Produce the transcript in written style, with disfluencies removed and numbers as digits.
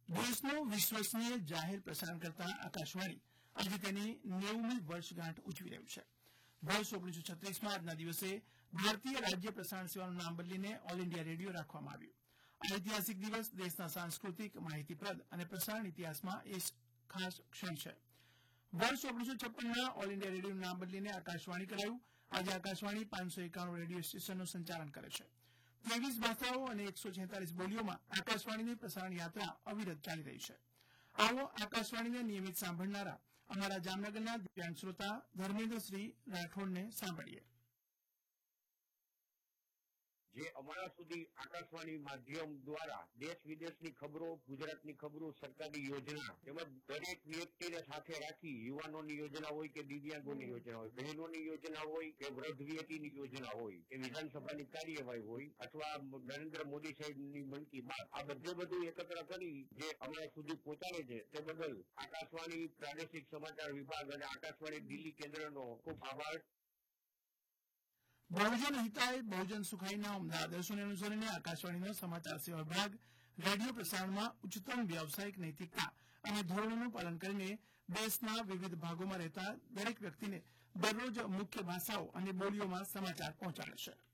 દેશનું વિશ્વસનીય જાહેર પ્રસારણ કરતા આકાશવાણી આજે તેની 90મી વર્ષગાંઠ ઉજવી રહ્યું છે. વર્ષ 1936માં આજના દિવસે ભારતીય રાજ્ય પ્રસારણ સેવાનું નામ બદલીને ઓલ ઇન્ડિયા રેડિયો રાખવામાં આવ્યું. આ ઐતિહાસિક દિવસ દેશના સાંસ્કૃતિક, માહિતીપ્રદ અને પ્રસારણ ઇતિહાસમાં એક ખાસ ક્ષણ છે. વર્ષ 1956ના ઓલ ઇન્ડિયા રેડિયોનું નામ બદલીને આકાશવાણી કરાયું. આજે આકાશવાણી 591 રેડિયો સ્ટેશનનું સંચાલન કરે છે. 23 ભાષાઓ અને 146 બોલીઓમાં આકાશવાણીની પ્રસારણ યાત્રા અવિરત ચાલી રહી છે. આવો આકાશવાણીને નિયમિત સાંભળનારા અમારા જામનગરના દિવ્યાંગ શ્રોતા ધર્મેન્દ્રસિંહ રાઠોડને સાંભળીએ. જે અમારા સુધી આકાશવાણી માધ્યમ દ્વારા દેશ વિદેશની ખબરો, ગુજરાતની ખબરો, સરકારની યોજના તેમજ દરેક વ્યક્તિને સાથે રાખી યુવાનોની યોજના હોય કે દિવ્યાંગોની યોજના હોય, બહેનોની યોજના હોય કે વૃદ્ધ વ્યક્તિની યોજના હોય કે વિધાનસભાની કાર્યવાહી હોય અથવા નરેન્દ્ર મોદી સાહેબની મન કી બાત, આ બધું એકત્ર કરી જે અમારા સુધી પહોંચાડે છે તે બદલ આકાશવાણી પ્રાદેશિક સમાચાર વિભાગ અને આકાશવાણી દિલ્હી કેન્દ્રનો ખૂબ આભાર. બહુજન હિતાય બહુજન સુખાયના ઉમદા આદર્શોને અનુસરીને આકાશવાણીનો સમાચાર સેવા વિભાગ રેડિયો પ્રસારણમાં ઉચ્ચતમ વ્યાવસાયિક નૈતિકતા અને ધોરણોનું પાલન કરીને દેશના વિવિધ ભાગોમાં રહેતા દરેક વ્યક્તિને દરરોજ મુખ્ય ભાષાઓ અને બોલીઓમાં સમાચાર પહોંચાડે છે.